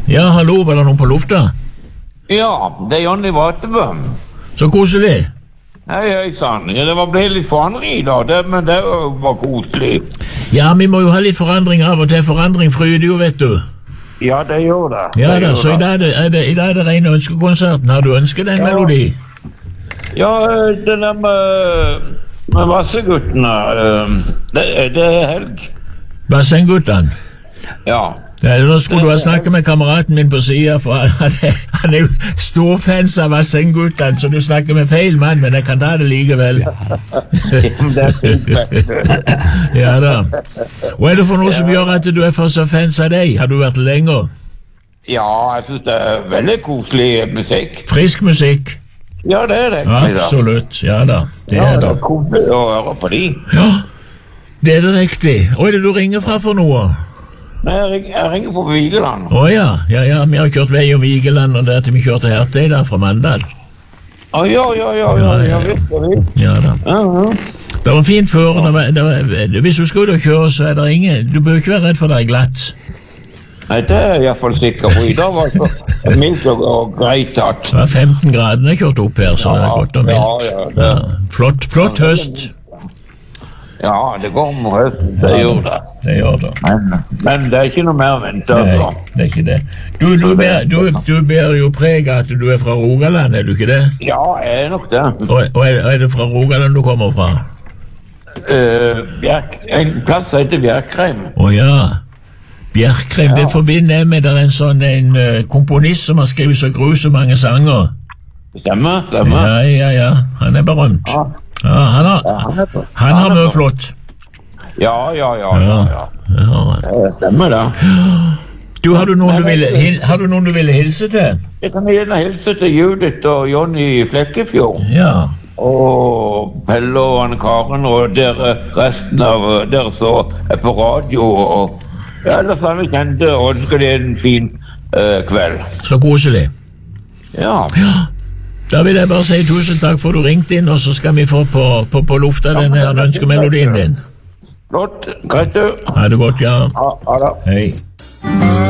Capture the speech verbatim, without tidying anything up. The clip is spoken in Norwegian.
Ja, hallo, var det noen på lufta? Ja, det er Jonny Vatebø. Så koselig. Hei, hei, sann. Ja, det var ble litt forandring i dag, det, men det var jo bare koselig. Ja, vi må jo ha litt forandring av og til. Forandring fryder jo, vet du. Ja, det gjør det. Ja det da, gjør så i det. dag er det, er det, i dag er det rene ønskekonserten. Har du ønsket en Ja. melodi? Ja, det der med, med Vasseguttene, eh, det, det er helg. Bassengguttene? Ja. Ja, nå skulle du ha snakket med kameraten min på siden, for han, han, er, han er jo storfans av Bassengguttene, så du snakker med feil mann, men jeg kan ta det likevel. Det er fint, vet du. Ja da. Hva er det for noe som gjør at du er for så fans av deg? Har du vært lenger? Ja, jeg synes det er veldig koselig musikk. Frisk musikk? Ja, det er det egentlig da. Absolutt, ja da. Det Ja, er det det. er koselig å høre på de. Ja, det er det riktig. Hva er det du ringer fra for noe? Nei, jeg, ring, jeg ringer på Vigeland. Å ja, ja, ja, vi har kjørt vei om Vigeland, og det er til vi kjørte her til da, fra Mandal. Å, ja, ja, ja, ja, ja, visst, ja, visst. Ja da. Ja, ja. Det var fint før, det var, det var, hvis du skal ut og kjøre, så er det ingen, du bør ikke være redd for det er glatt. Nei, det er jeg i hvert fall sikker på. I dag var det så mildt og, og greit at... Det var femten grader jeg kjørte opp her, så det er godt og mildt. Ja, ja, det... Ja, flott, flott høst. Ja, det går om høsten, det gjør det. Det gjør det. Men, men det er ikke noe mer vent. Nei, Altså. det er ikke det. Du, du, ber, du, du ber jo preg av at du er fra Rogaland, er du ikke det? Ja, jeg er nok det. Og, og er, er det fra Rogaland du kommer fra? Uh, Bjerk, en plass heter Bjerkreim. Å ja. Bjerkreim, Ja. det forbinder jeg med der en sånn en, uh, komponist som har skrevet så grusomt mange sanger. Stemmer, stemmer. Ja, ja, ja. Han er berømt. Ja, Ja, han har, ja, han er på. han har er mye på. flott. Ja, ja, ja, ja, ja. Ja. Det stemmer det. Du, har du noen du ville, hil, har du noen du ville hilse til? Jeg kan gjerne hilse til Judith og Jonny Flekkefjord. Ja. Og Pelle og Anne Karen og dere, resten av dere som er på radio. Og ja, ellers har vi kjente og ønsker dere en fin uh, kveld. Så koselig. Ja. Da vil jeg bare si tusen takk for du ringte inn, og så skal vi få på, på, på lufta Ja, den her men- ønskemelodien din. Flott. Greit, du. Ha det godt, ja. Ha, ha det. Hei.